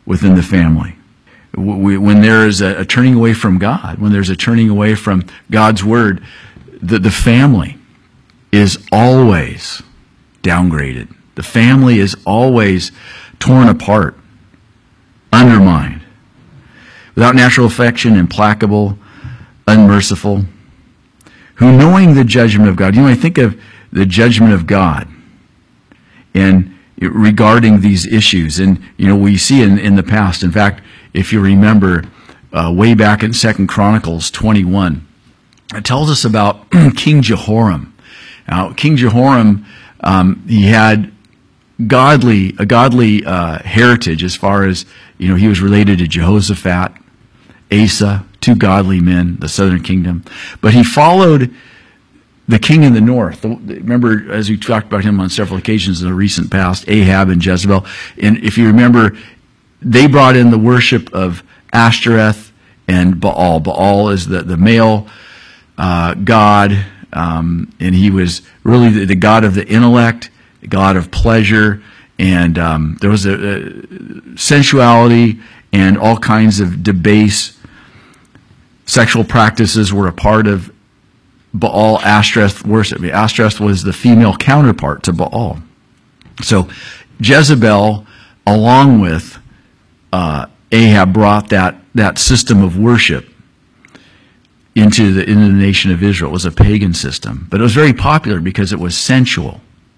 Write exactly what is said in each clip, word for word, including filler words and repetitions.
within the family. When there is a, a turning away from God, when there's a turning away from God's word, the, the family is always downgraded. The family is always torn apart, undermined. Without natural affection, implacable, unmerciful, who knowing the judgment of God, you know, I think of the judgment of God and regarding these issues. And, you know, we see in, in the past, in fact, if you remember uh, way back in Second Chronicles twenty-one, it tells us about King Jehoram. Now, King Jehoram, um, he had godly, a godly uh, heritage as far as, you know, he was related to Jehoshaphat, Asa, two godly men, the southern kingdom. But he followed the king in the north. Remember, as we talked about him on several occasions in the recent past, Ahab and Jezebel. And if you remember, they brought in the worship of Ashtoreth and Baal. Baal is the, the male uh, god, um, and he was really the, the god of the intellect, the god of pleasure, and um, there was a, a sensuality and all kinds of debased sexual practices were a part of Baal Ashtoreth worship. Ashtoreth was the female counterpart to Baal. So Jezebel, along with uh, Ahab, brought that, that system of worship into the, into the nation of Israel. It was a pagan system, but it was very popular because it was sensual.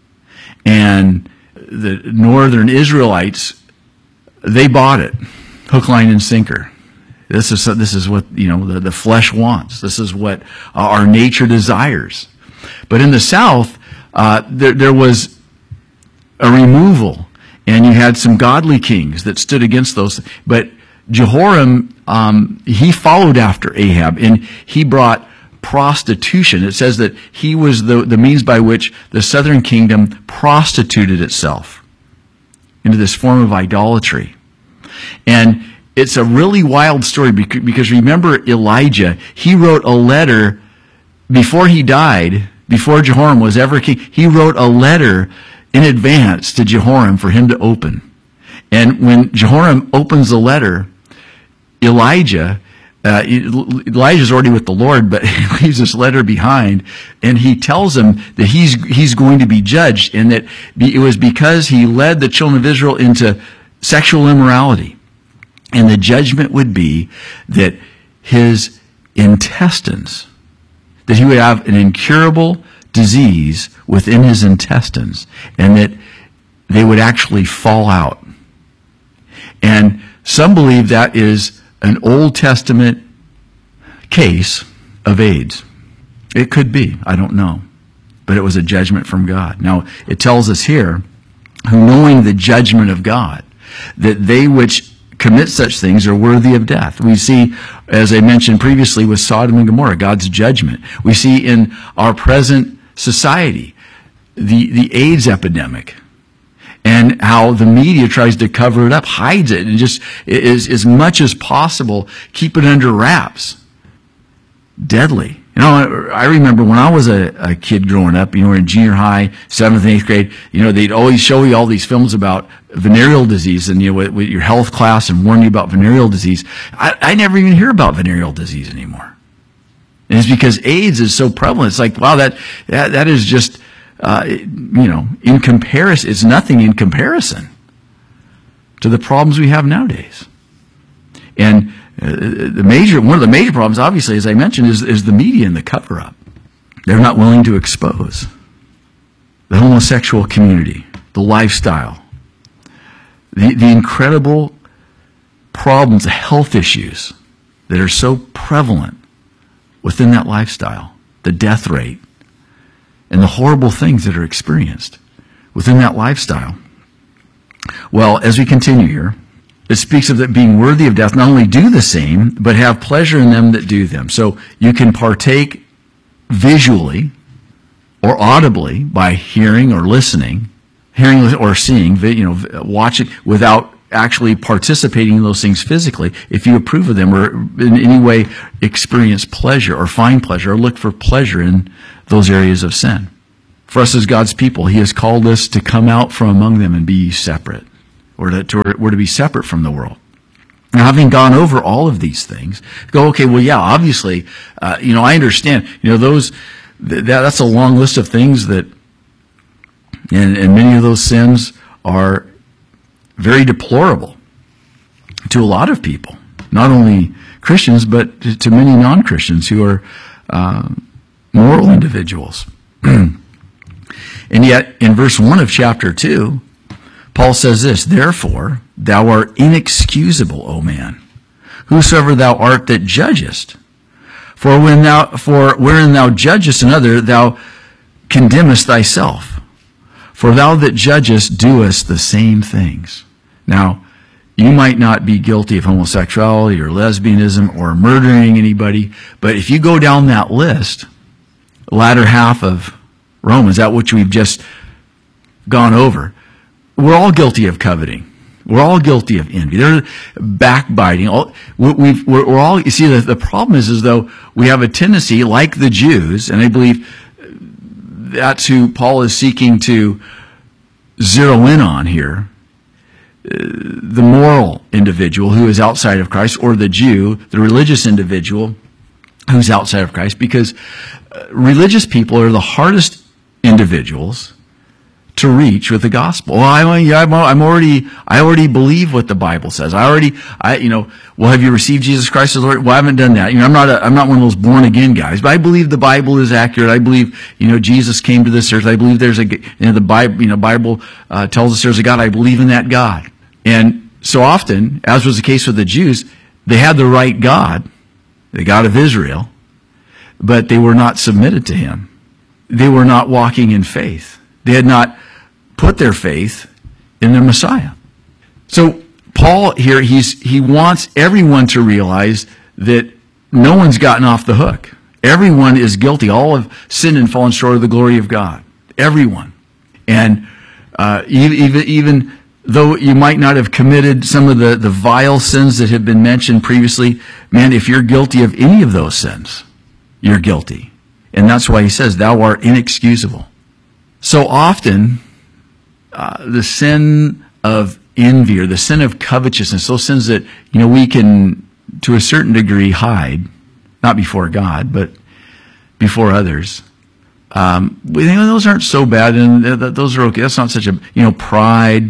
And the northern Israelites, they bought it, hook, line, and sinker. This is this is what, you know, the, the flesh wants. This is what our nature desires. But in the south, uh, there, there was a removal, and you had some godly kings that stood against those. But Jehoram, um, he followed after Ahab, and he brought prostitution. It says that he was the, the means by which the southern kingdom prostituted itself into this form of idolatry. And it's a really wild story because remember Elijah, he wrote a letter before he died, before Jehoram was ever king. He wrote a letter in advance to Jehoram for him to open. And when Jehoram opens the letter, Elijah, uh, Elijah's already with the Lord, but he leaves this letter behind, and he tells him that he's he's going to be judged, and that it was because he led the children of Israel into sexual immorality. And the judgment would be that his intestines, that he would have an incurable disease within his intestines, and that they would actually fall out. And some believe that is an Old Testament case of AIDS. It could be. I don't know. But it was a judgment from God. Now, it tells us here, who knowing the judgment of God, that they which commit such things are worthy of death. We see, as I mentioned previously, with Sodom and Gomorrah, God's judgment. We see in our present society the, the AIDS epidemic, and how the media tries to cover it up, hides it, and just is as much as possible keep it under wraps. Deadly. You know, I remember when I was a, a kid growing up, you know, in junior high, seventh and eighth grade, you know, they'd always show you all these films about venereal disease, and, you know, with, with your health class, and warn you about venereal disease. I, I never even hear about venereal disease anymore. And it's because AIDS is so prevalent. It's like, wow, that, that, that is just, uh, you know, in comparison, it's nothing in comparison to the problems we have nowadays. And uh, the major, one of the major problems, obviously, as I mentioned, is, is the media and the cover-up. They're not willing to expose the homosexual community, the lifestyle, the, the incredible problems, health issues that are so prevalent within that lifestyle, the death rate, and the horrible things that are experienced within that lifestyle. Well, as we continue here, it speaks of that being worthy of death, not only do the same, but have pleasure in them that do them. So you can partake visually or audibly by hearing or listening, hearing or seeing, you know, watching, without actually participating in those things physically, if you approve of them or in any way experience pleasure or find pleasure or look for pleasure in those areas of sin. For us as God's people, He has called us to come out from among them and be separate. We're to, to, we're to be separate from the world. Now, having gone over all of these things, go, okay, well, yeah, obviously, uh, you know, I understand, you know, those, th- that, that's a long list of things that, and, and many of those sins are very deplorable to a lot of people, not only Christians, but to, to many non-Christians who are uh, moral individuals. And yet, in verse one of chapter two, Paul says this, therefore, thou art inexcusable, O man, whosoever thou art that judgest. For when thou, for wherein thou judgest another, thou condemnest thyself. For thou that judgest doest the same things. Now, you might not be guilty of homosexuality or lesbianism or murdering anybody, but if you go down that list, the latter half of Romans, that which we've just gone over, we're all guilty of coveting. We're all guilty of envy. There's backbiting. All, we've, we're, we're all, you see, the, the problem is as though we have a tendency, like the Jews, and I believe that's who Paul is seeking to zero in on here, the moral individual who is outside of Christ, or the Jew, the religious individual who's outside of Christ, because religious people are the hardest individuals to reach with the gospel. Well, I, I'm already, I already believe what the Bible says. I already, I, you know, well, have you received Jesus Christ as Lord? Well, I haven't done that. You know, I'm not a, I'm not one of those born again guys, but I believe the Bible is accurate. I believe, you know, Jesus came to this earth. I believe there's a, you know, the Bible, you know, Bible uh, tells us there's a God. I believe in that God. And so often, as was the case with the Jews, they had the right God, the God of Israel, but they were not submitted to him. They were not walking in faith. They had not put their faith in their Messiah. So Paul here, he's, he wants everyone to realize that no one's gotten off the hook. Everyone is guilty. All have sinned and fallen short of the glory of God. Everyone. And uh, even, even though you might not have committed some of the, the vile sins that have been mentioned previously, man, if you're guilty of any of those sins, you're guilty. And that's why he says, thou art inexcusable. So often, uh, the sin of envy or the sin of covetousness, those sins that, you know, we can, to a certain degree, hide, not before God, but before others. Um, we think, well, those aren't so bad, and those are okay. That's not such a, you know, pride.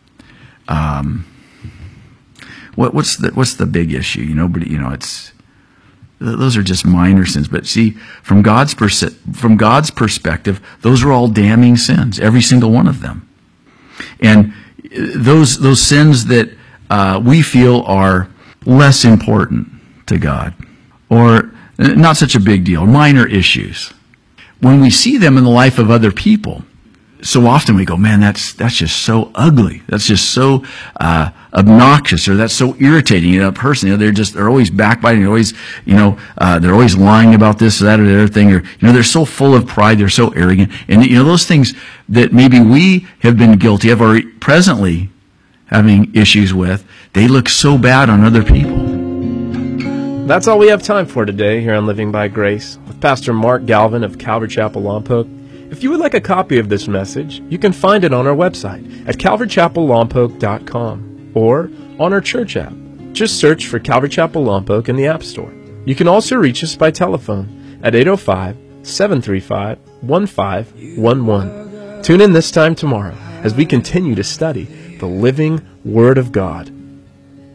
Um, what, what's the what's the big issue? You know, but you know, it's those are just minor sins. But see, from God's pers- from God's perspective, those are all damning sins, every single one of them. And those those sins that uh, we feel are less important to God, or not such a big deal, minor issues, when we see them in the life of other people, so often we go, man, that's that's just so ugly. That's just so uh, obnoxious, or that's so irritating. You know, a person, you know, they're just they're always backbiting. They're always, you know, uh, they're always lying about this or that or the other thing. Or you know, they're so full of pride. They're so arrogant. And you know, those things that maybe we have been guilty of, or presently having issues with, they look so bad on other people. That's all we have time for today here on Living by Grace with Pastor Mark Galvin of Calvary Chapel Lompoc. If you would like a copy of this message, you can find it on our website at calvary chapel lompoc dot com or on our church app. Just search for Calvary Chapel Lompoc in the App Store. You can also reach us by telephone at eight oh five, seven three five, one five one one. Tune in this time tomorrow as we continue to study the living Word of God.